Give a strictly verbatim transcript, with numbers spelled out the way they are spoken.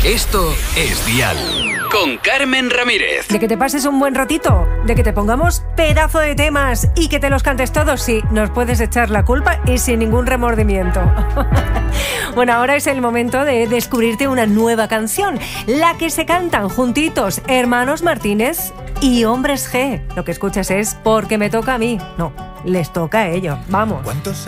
Esto es Dial. Con Carmen Ramírez. De que te pases un buen ratito, de que te pongamos pedazo de temas y que te los cantes todos, sí, nos puedes echar la culpa y sin ningún remordimiento. Bueno, ahora es el momento de descubrirte una nueva canción, la que se cantan juntitos Hermanos Martínez y Hombres G. Lo que escuchas es Porque me toca a mí. No, les toca a ellos. Vamos.